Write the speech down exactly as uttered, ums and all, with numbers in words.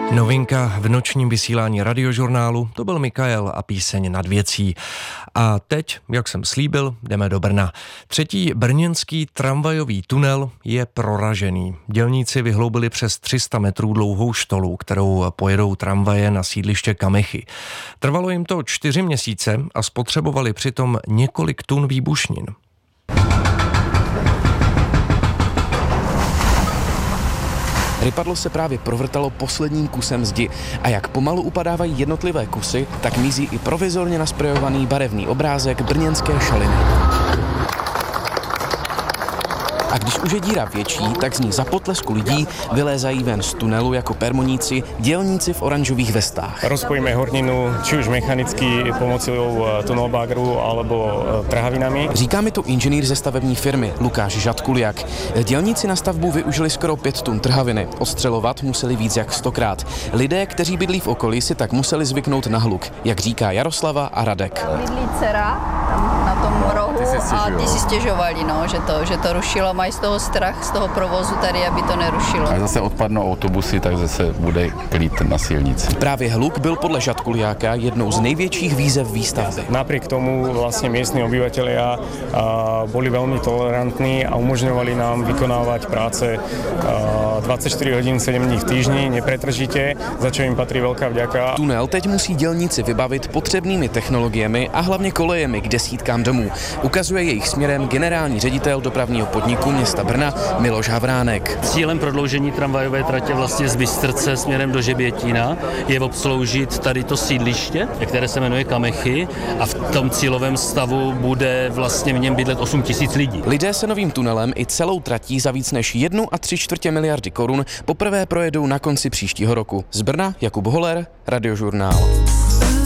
Novinka v nočním vysílání Radiožurnálu, to byl Mikael a píseň Nad věcí. A teď, jak jsem slíbil, jdeme do Brna. Třetí brněnský tramvajový tunel je proražený. Dělníci vyhloubili přes tři sta metrů dlouhou štolu, kterou pojedou tramvaje na sídliště Kamechy. Trvalo jim to čtyři měsíce a spotřebovali přitom několik tun výbušnin. Rypadlo se právě provrtalo posledním kusem zdi a jak pomalu upadávají jednotlivé kusy, tak mizí i provizorně nasprejovaný barevný obrázek brněnské šaliny. A když už je díra větší, tak z ní za potlesku lidí vylézají ven z tunelu jako permoníci dělníci v oranžových vestách. Rozpojíme horninu či už mechanicky pomocou tunelbagru alebo trhavinami. Říká mi to inženýr ze stavební firmy Lukáš Žatkuliak. Dělníci na stavbu využili skoro pět tun trhaviny. Ostřelovat museli víc jak stokrát. Lidé, kteří bydlí v okolí, si tak museli zvyknout na hluk, jak říká Jaroslava a Radek. Bydlí dcera tam na tom rohu a ty si stěžovali, no, že to, že to rušilo. Mají z toho strach, z toho provozu tady, aby to nerušilo. A zase odpadnou autobusy, tak zase bude klid na silnici. Právě hluk byl podle Žatkuliáka jednou z největších výzev výstavby. Napriek tomu vlastne miestni obyvatelia boli veľmi tolerantní a umožňovali nám vykonávať práce dvadsaťštyri hodín sedem dní v týždni, nepretržite, za čo im patrí veľká vďaka. Tunel teď musí dělníci vybavit potřebnými technologiemi a hlavně kolejemi k desítkám domů. Ukazuje jejich směrem generální ředitel dopravního podniku města Brna Miloš Havránek. Cílem prodloužení tramvajové tratě vlastně z Bystrce směrem do Žebětína je obsloužit tady to sídliště, které se jmenuje Kamechy, a v tom cílovém stavu bude vlastně v něm bydlet osm tisíc lidí. Lidé se novým tunelem i celou tratí za víc než jednu a tři čtvrtě miliardy korun poprvé projedou na konci příštího roku. Z Brna Jakub Holer, Radiožurnál.